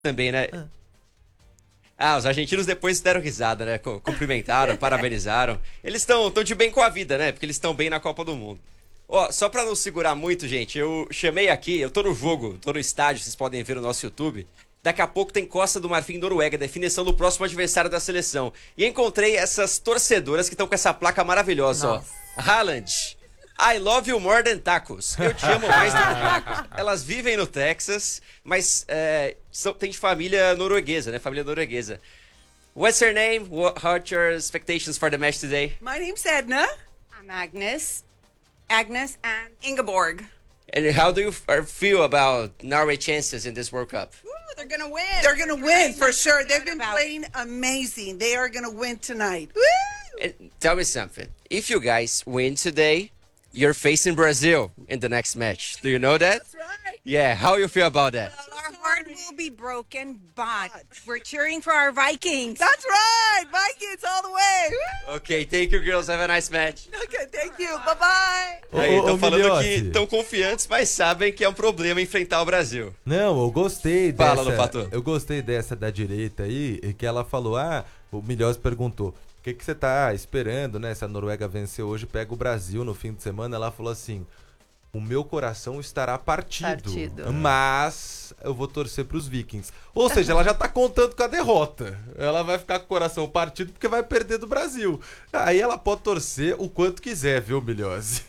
também, né? Ah, os argentinos depois deram risada, né? Cumprimentaram, parabenizaram. Eles estão de bem com a vida, né? Porque eles estão bem na Copa do Mundo. Ó, só pra não segurar muito, gente, eu chamei aqui, eu tô no jogo, tô no estádio, vocês podem ver no nosso YouTube. Daqui a pouco tem Costa do Marfim e Noruega, definição do próximo adversário da seleção. E encontrei essas torcedoras que estão com essa placa maravilhosa, ó. Haaland, I love you more than tacos. Eu te amo mais do que tacos. Elas vivem no Texas, mas tem de família norueguesa, né? Família norueguesa. What's your name? What are your expectations for the match today? My name's Edna. I'm Agnes. Agnes and Ingeborg. And how do you feel about Norway chances in this World Cup? Ooh, they're gonna win. They're going to win for sure. They've been About- playing amazing. They are going to win tonight. And tell me something. If you guys win today, you're facing Brazil in the next match. Do you know that? That's right. Yeah, how you feel about that? Our heart will be broken, but we're cheering for our Vikings. That's right. Vikings all the way. Okay, thank you girls. Have a nice match. Okay, thank you. Bye-bye. Aí, estão falando Milhote. que estão confiantes, mas sabem que é um problema enfrentar o Brasil. Não, eu gostei Fala, dessa. Lopato. Eu gostei dessa da direita aí, e que ela falou: o Milhós perguntou: o que você tá esperando, né? Se a Noruega vencer hoje, pega o Brasil no fim de semana. Ela falou assim: o meu coração estará partido. Mas eu vou torcer pros Vikings. Ou seja, ela já tá contando com a derrota. Ela vai ficar com o coração partido porque vai perder do Brasil. Aí ela pode torcer o quanto quiser, viu, Milhose?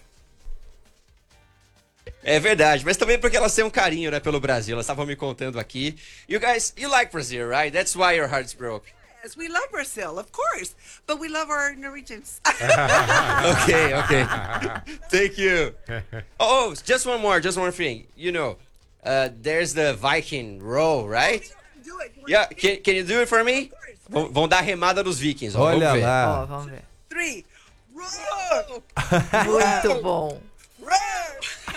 É verdade, mas também porque elas têm um carinho, né, pelo Brasil. Elas estavam me contando aqui. You guys, you like Brazil, right? That's why your heart's broke. Yes, we love Brazil, of course. But we love our Norwegians. Okay, okay. Thank you. Oh, just one more thing. You know, there's the Viking row, right? Do it. Yeah, can you do it for me? Vão dar a remada dos Vikings, ó. Olha Vamos ver. Ó, lá. vamos ver. 3. Roar! Muito bom. Roar!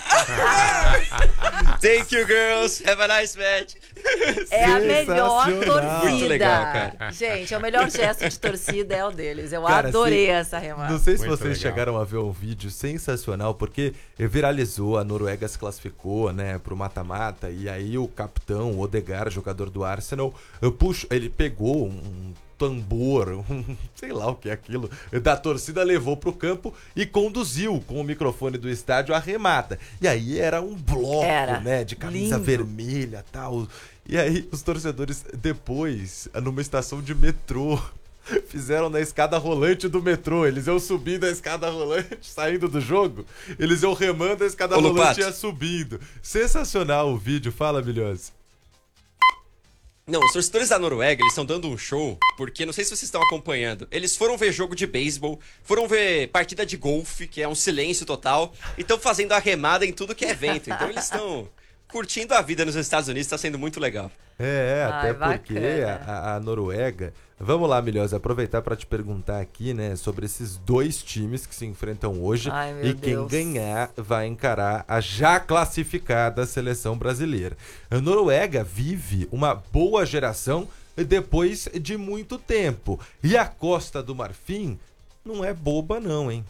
Thank you, girls. Have a nice match. É a melhor Sensacional. torcida. Muito legal, cara. Gente, é o melhor gesto de torcida é o deles. Eu Cara, adorei se- essa remada. Não sei se Muito vocês legal. chegaram a ver um vídeo sensacional, porque viralizou, a Noruega se classificou, né, pro mata-mata, e aí o capitão, o Odegaard, jogador do Arsenal, ele pegou um tambor, sei lá o que é aquilo, da torcida, levou pro campo e conduziu com o microfone do estádio a remata. E aí era um bloco, Era. né, de camisa Lindo. vermelha e tal. E aí os torcedores depois, numa estação de metrô, fizeram na escada rolante do metrô. Eles iam subindo a escada rolante, saindo do jogo. Eles iam remando a escada Ô, rolante Lopato. e ia subindo. Sensacional o vídeo. Fala, Milhose. Não, os torcedores da Noruega, eles estão dando um show, porque não sei se vocês estão acompanhando. Eles foram ver jogo de beisebol, foram ver partida de golfe, que é um silêncio total, e estão fazendo a remada em tudo que é evento. Então eles estão curtindo a vida nos Estados Unidos, está sendo muito legal. Até Ai, porque bacana. a Noruega... Vamos lá, Milhose, aproveitar para te perguntar aqui, né, sobre esses dois times que se enfrentam hoje. Ai, meu E quem Deus. ganhar vai encarar a já classificada seleção brasileira. A Noruega vive uma boa geração depois de muito tempo. E a Costa do Marfim não é boba não, hein?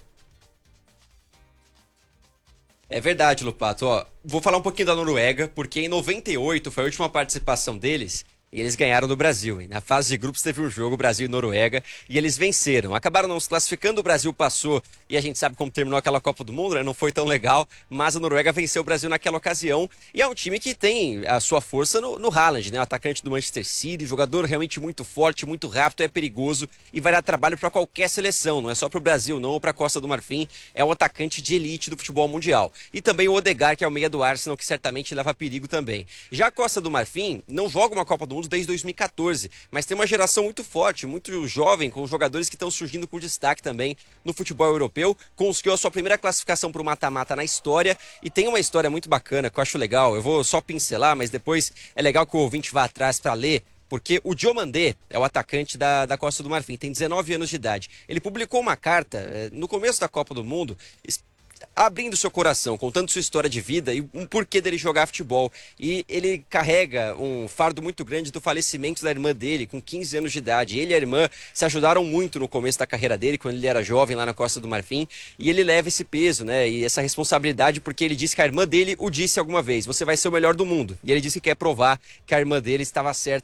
É verdade, Lupato. Ó, vou falar um pouquinho da Noruega, porque em 98 foi a última participação deles e eles ganharam do Brasil. E na fase de grupos teve um jogo, Brasil e Noruega, e eles venceram. Acabaram não se classificando, o Brasil passou, e a gente sabe como terminou aquela Copa do Mundo, né? Não foi tão legal, mas a Noruega venceu o Brasil naquela ocasião, e é um time que tem a sua força no Haaland, né? O atacante do Manchester City, jogador realmente muito forte, muito rápido, é perigoso, e vai dar trabalho para qualquer seleção, não é só para o Brasil, não, ou para a Costa do Marfim, é um atacante de elite do futebol mundial. E também o Odegaard, que é o meia do Arsenal, que certamente leva perigo também. Já a Costa do Marfim não joga uma Copa do Mundo desde 2014, mas tem uma geração muito forte, muito jovem, com jogadores que estão surgindo com destaque também no futebol europeu. Conseguiu a sua primeira classificação para o mata-mata na história e tem uma história muito bacana que eu acho legal. Eu vou só pincelar, mas depois é legal que o ouvinte vá atrás para ler. Porque o Diomandé é o atacante da Costa do Marfim, tem 19 anos de idade. Ele publicou uma carta no começo da Copa do Mundo abrindo seu coração, contando sua história de vida e um porquê dele jogar futebol. E ele carrega um fardo muito grande do falecimento da irmã dele, com 15 anos de idade. Ele e a irmã se ajudaram muito no começo da carreira dele, quando ele era jovem lá na Costa do Marfim. E ele leva esse peso, né, e essa responsabilidade, porque ele disse que a irmã dele o disse alguma vez: você vai ser o melhor do mundo. E ele disse que quer provar que a irmã dele estava certa